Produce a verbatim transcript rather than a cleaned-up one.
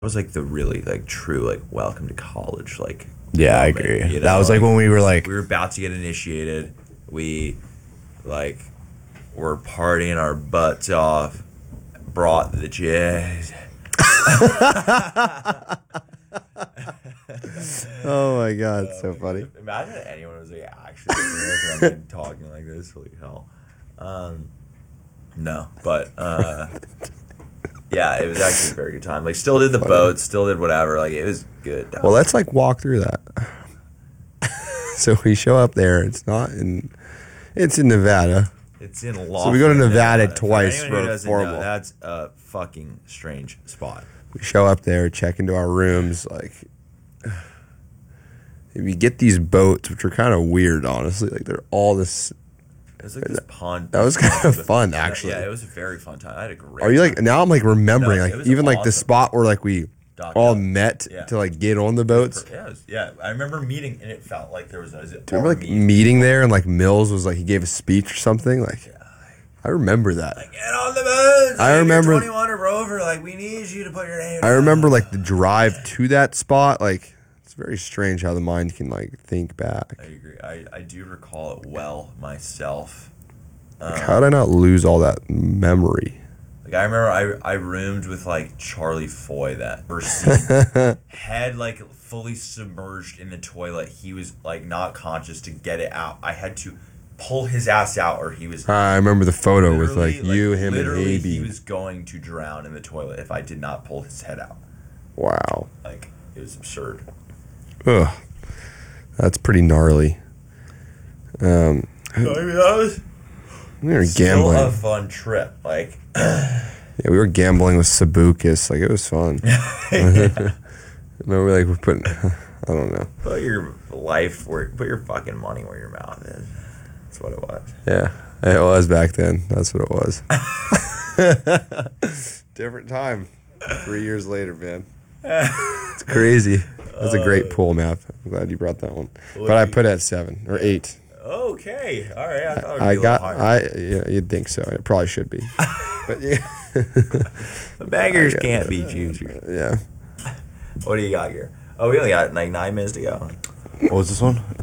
was like the really like true like welcome to college like yeah moment, I agree you know? That was like, like when we were like we were about to get initiated, we like were partying our butts off, brought the jazz. Oh my god, uh, so funny. Imagine if anyone was like actually talking like this. Holy hell. Um no but uh yeah, it was actually a very good time. Like, still did the boats, still did whatever. Like, it was good. Well, let's, like, walk through that. So we show up there. It's not in... It's in Nevada. It's in Lawford. So we go to Nevada, Nevada. twice for, for formal. Know, that's a fucking strange spot. We show up there, check into our rooms. Like, we get these boats, which are kind of weird, honestly. Like, they're all this... It was like this pond. That was kind of fun, actually. Yeah, it was a very fun time. I had a great Are you like, time. now I'm like remembering, no, like, even awesome. like the spot where like we Docked all up. met yeah. to like get on the boats? Yeah, was, yeah, I remember meeting and it felt like there was a. Do you remember like meeting? meeting there and like Mills was like, he gave a speech or something? Like, yeah, like I remember that. Like, get on the boats. I like, remember. twenty-one or Rover, like, we need you to put your name I remember like the drive to that spot, like. It's very strange how the mind can like think back. I agree. I, I do recall it well myself. Like, how did I not lose all that memory? Like, I remember I I roomed with like Charlie Foy that first scene. Head like fully submerged in the toilet. He was like not conscious to get it out. I had to pull his ass out or he was. I remember the photo with like, like you, him, and A B. He was going to drown in the toilet if I did not pull his head out. Wow. Like, it was absurd. Ugh. That's pretty gnarly. Um, I mean, that was. We were Still gambling. a fun trip, like. Yeah, we were gambling with Sabucus. Like, it was fun. Yeah. Remember, like, we're putting. I don't know. Put your life where. Put your fucking money where your mouth is. That's what it was. Yeah, it was back then. That's what it was. Different time. Three years later, man. It's crazy. That's a great pool map. I'm glad you brought that one. But I put it at seven or eight. Okay, all right. I thought it would I be got. a little I yeah, you'd think so. It probably should be. But yeah, the beggars can't be choosers. Yeah. What do you got here? Oh, we only got like nine minutes to go. What was this one?